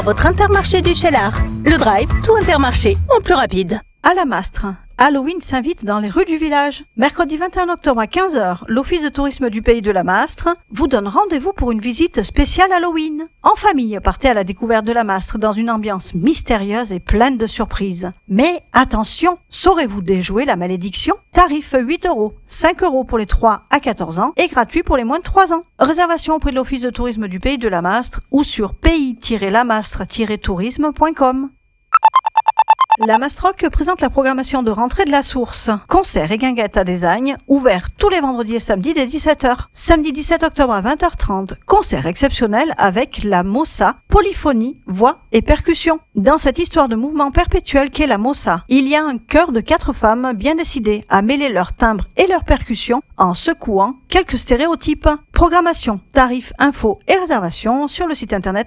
Votre Intermarché du Cheylard. Le drive, tout Intermarché, en plus rapide. À la Mastre, Halloween s'invite dans les rues du village. Mercredi 21 octobre à 15h, l'Office de tourisme du pays de la Mastre vous donne rendez-vous pour une visite spéciale Halloween. En famille, partez à la découverte de la Mastre dans une ambiance mystérieuse et pleine de surprises. Mais attention, saurez-vous déjouer la malédiction ? Tarif 8 €, 5 € pour les 3 à 14 ans et gratuit pour les moins de 3 ans. Réservation auprès de l'Office de tourisme du pays de la Mastre ou sur pays-lamastre-tourisme.com. La Mastroc présente la programmation de rentrée de la Source. Concerts et guinguettes à Desagnes, ouverts tous les vendredis et samedis dès 17h. Samedi 17 octobre à 20h30, concert exceptionnel avec la Mossa, polyphonie, voix et percussion. Dans cette histoire de mouvement perpétuel qu'est la Mossa, il y a un chœur de 4 femmes bien décidées à mêler leurs timbres et leurs percussions en secouant quelques stéréotypes. Programmation, tarifs, infos et réservations sur le site internet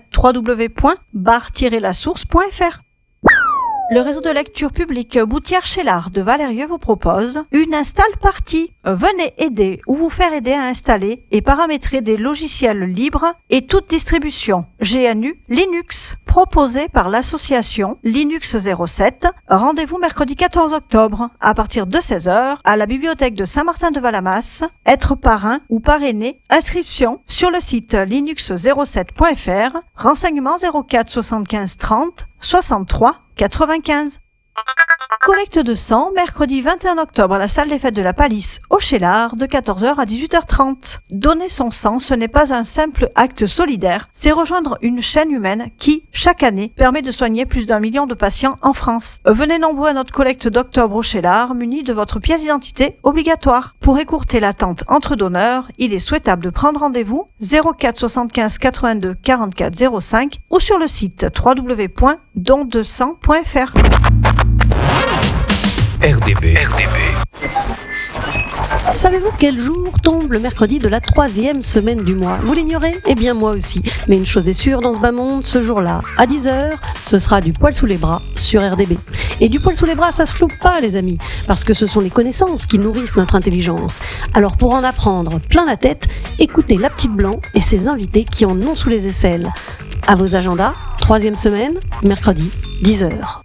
www.bar-lasource.fr. Le réseau de lecture publique Boutière-Cheylard de Valérieux vous propose une install party. Venez aider ou vous faire aider à installer et paramétrer des logiciels libres et toute distribution GNU Linux proposée par l'association Linux 07. Rendez-vous mercredi 14 octobre à partir de 16h à la bibliothèque de Saint-Martin-de-Valamas. Être parrain ou parrainé, inscription sur le site linux07.fr. Renseignements 04 75 30 63 95. Collecte de sang, mercredi 21 octobre à la salle des fêtes de la Palisse au Cheylard de 14h à 18h30. Donner son sang, ce n'est pas un simple acte solidaire, c'est rejoindre une chaîne humaine qui, chaque année, permet de soigner plus d'1 million de patients en France. Venez nombreux à notre collecte d'octobre au Cheylard, munis de votre pièce d'identité obligatoire. Pour écourter l'attente entre donneurs, il est souhaitable de prendre rendez-vous 04 75 82 44 05 ou sur le site www.dondesang.fr. RDB. Savez-vous quel jour tombe le mercredi de la 3e semaine du mois ? Vous l'ignorez ? Eh bien moi aussi. Mais une chose est sûre dans ce bas monde, ce jour-là, à 10h, ce sera du poil sous les bras sur RDB. Et du poil sous les bras, ça se loupe pas les amis, parce que ce sont les connaissances qui nourrissent notre intelligence. Alors pour en apprendre plein la tête, écoutez La Petite Blanc et ses invités qui en ont sous les aisselles. À vos agendas, 3e semaine, mercredi, 10h.